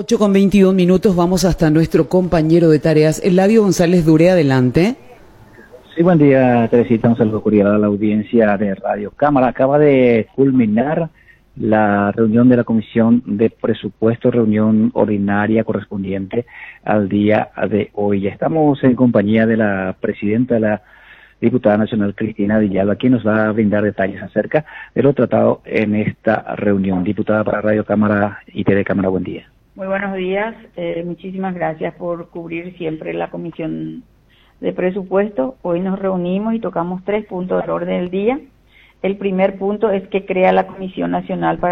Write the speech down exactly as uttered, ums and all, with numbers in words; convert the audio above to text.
ocho con veintiún minutos, vamos hasta nuestro compañero de tareas, Eladio González Dure, adelante. Sí, buen día, Teresita, un saludo cordial a la audiencia de Radio Cámara. Acaba de culminar la reunión de la Comisión de Presupuesto, reunión ordinaria correspondiente al día de hoy. Ya estamos en compañía de la presidenta de la diputada nacional, Cristina Villalba, quien nos va a brindar detalles acerca de lo tratado en esta reunión. Diputada para Radio Cámara y T V Cámara, buen día. Muy buenos días, eh, muchísimas gracias por cubrir siempre la Comisión de Presupuesto. Hoy nos reunimos y tocamos tres puntos del orden del día. El primer punto es que crea la Comisión Nacional para